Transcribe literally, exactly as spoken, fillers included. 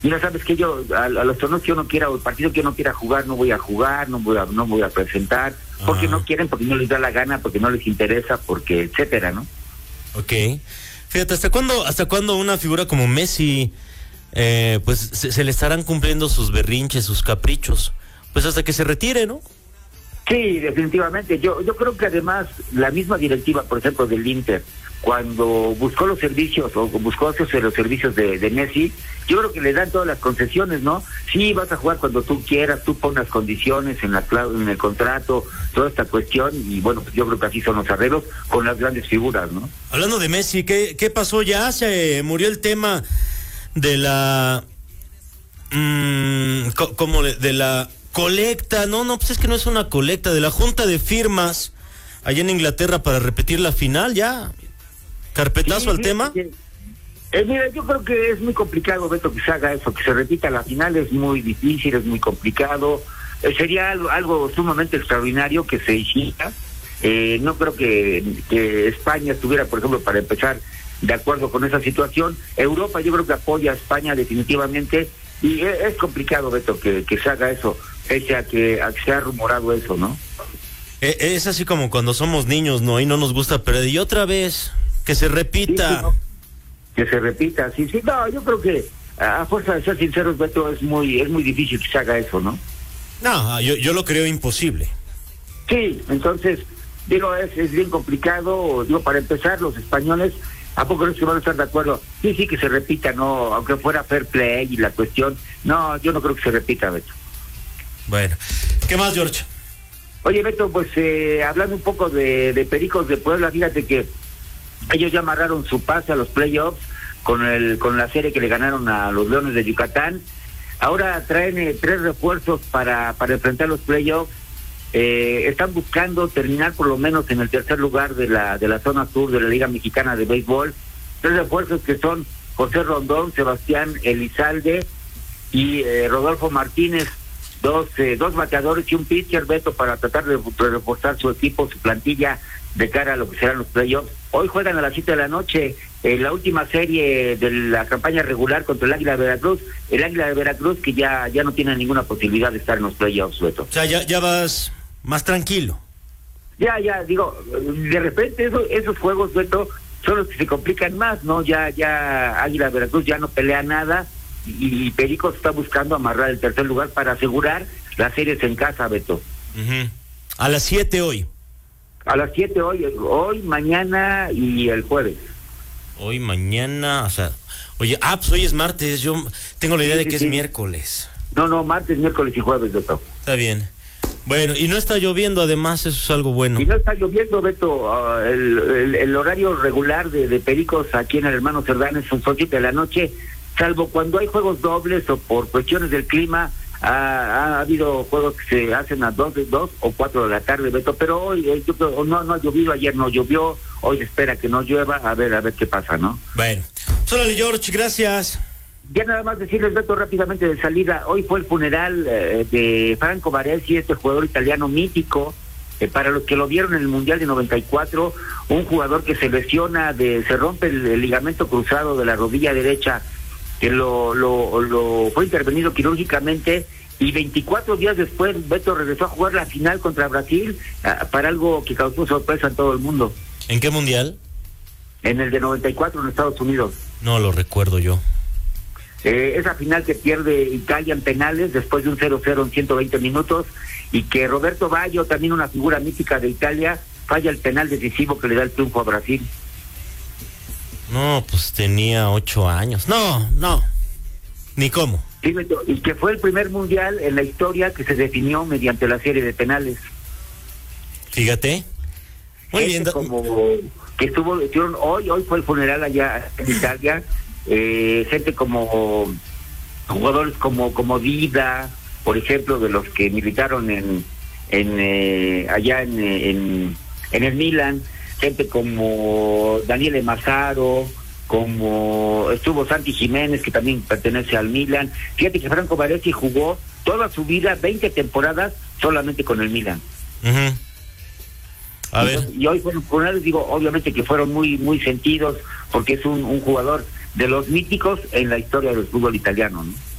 Mira, sabes que yo, a, a los torneos que yo no quiera, o el partido que yo no quiera jugar, no voy a jugar, no voy a, no voy a presentar, porque Ajá. no quieren, porque no les da la gana, porque no les interesa, porque etcétera, ¿no? Ok. Fíjate, ¿hasta cuándo, hasta cuándo una figura como Messi, eh, pues se, se le estarán cumpliendo sus berrinches, sus caprichos? Pues hasta que se retire, ¿no? Sí, definitivamente. Yo, yo creo que además la misma directiva, por ejemplo, del Inter, cuando buscó los servicios o buscó hacerse los servicios de, de Messi, yo creo que le dan todas las concesiones, ¿no? Sí, vas a jugar cuando tú quieras, tú pon las condiciones en la clau- en el contrato, toda esta cuestión, y bueno, pues yo creo que así son los arreglos con las grandes figuras, ¿no? Hablando de Messi, ¿qué, qué pasó? Ya se murió el tema de la... Mmm, co- ¿Cómo le- de la colecta? No, no, pues es que no es una colecta, de la junta de firmas allá en Inglaterra para repetir la final, ya. ¿Carpetazo Sí, al sí, tema? sí. Eh, mira, yo creo que es muy complicado, Beto, que se haga eso, que se repita la final, es muy difícil, es muy complicado. Eh, sería algo, algo sumamente extraordinario que se hiciera. Eh, no creo que, que España estuviera, por ejemplo, para empezar, de acuerdo con esa situación. Europa yo creo que apoya a España definitivamente, y es, es complicado, Beto, que, que se haga eso, pese a que, a que se ha rumorado eso, ¿no? Eh, es así como cuando somos niños, ¿no? Y no nos gusta perder. Y otra vez, que se repita. Sí, sí, ¿no? Que se repita, sí, sí. No, yo creo que a fuerza de ser sinceros, Beto, es muy es muy difícil que se haga eso, ¿no? No, yo, yo lo creo imposible. Sí, entonces, digo, es, es bien complicado. Digo, para empezar, los españoles, ¿a poco no se van a estar de acuerdo? Sí, sí, que se repita, no, aunque fuera fair play y la cuestión. No, yo no creo que se repita, Beto. Bueno, ¿qué más, George? Oye, Beto, pues eh, hablando un poco de, de Pericos de Puebla, fíjate que ellos ya amarraron su pase a los playoffs con el con la serie que le ganaron a los Leones de Yucatán. Ahora traen eh, tres refuerzos para, para enfrentar los playoffs. Eh, están buscando terminar por lo menos en el tercer lugar de la de la zona sur de la Liga Mexicana de Béisbol. Tres refuerzos que son José Rondón, Sebastián Elizalde y eh, Rodolfo Martínez. Dos eh, dos bateadores y un pitcher, Beto, para tratar de, de reforzar su equipo, su plantilla de cara a lo que serán los playoffs. Hoy juegan a las siete de la noche en la última serie de la campaña regular contra el Águila de Veracruz. El Águila de Veracruz que ya ya no tiene ninguna posibilidad de estar en los playoffs, Beto. O sea, ya, ya vas más tranquilo. Ya, ya, digo, de repente eso, esos juegos, Beto, son los que se complican más, ¿no? Ya ya Águila de Veracruz ya no pelea nada y, y Pericos está buscando amarrar el tercer lugar para asegurar las series en casa, Beto. Uh-huh. A las siete hoy. A las siete hoy, hoy, mañana y el jueves. Hoy, mañana, o sea, oye, ah, pues hoy es martes, yo tengo la idea Sí, de sí, que sí. es miércoles. No, no, martes, miércoles y jueves, Beto. Está bien. Bueno, y no está lloviendo, además, eso es algo bueno. Y no está lloviendo, Beto, uh, el, el, el horario regular de, de Pericos aquí en el Hermano Cerdanes son siete de la noche, salvo cuando hay juegos dobles o por cuestiones del clima. Ha, ha habido juegos que se hacen a dos, de dos o cuatro de la tarde, Beto, pero hoy eh, yo creo, no, no ha llovido, ayer no llovió, hoy se espera que no llueva, a ver, a ver qué pasa, ¿no? Bueno, órale, George, gracias. Ya nada más decirles, Beto, rápidamente de salida, hoy fue el funeral eh, de Franco Baresi, este jugador italiano mítico, eh, para los que lo vieron en el Mundial de noventa y cuatro, un jugador que se lesiona, de se rompe el, el ligamento cruzado de la rodilla derecha, que lo, lo, lo fue intervenido quirúrgicamente, y veinticuatro días después Beto regresó a jugar la final contra Brasil, uh, para algo que causó sorpresa en todo el mundo. ¿En qué mundial? En el de noventa y cuatro en Estados Unidos. No lo recuerdo yo. Eh, esa final que pierde Italia en penales después de un cero cero en ciento veinte minutos, y que Roberto Baggio, también una figura mítica de Italia, falla el penal decisivo que le da el triunfo a Brasil. No, pues tenía ocho años. No, no. Ni cómo. Sí, Beto, y que fue el primer mundial en la historia que se definió mediante la serie de penales. Fíjate. Muy bien. Este como que estuvo, estuvieron hoy, hoy fue el funeral allá en Italia, eh, gente como jugadores como como Dida, por ejemplo, de los que militaron en en eh, allá en, en en el Milan, gente como Daniele Mazzaro, como estuvo Santi Jiménez, que también pertenece al Milan. Fíjate que Franco Baresi jugó toda su vida, veinte temporadas, solamente con el Milan. Uh-huh. A y, ver. Y hoy fueron funerales, digo, obviamente que fueron muy muy sentidos, porque es un, un jugador de los míticos en la historia del fútbol italiano, ¿no?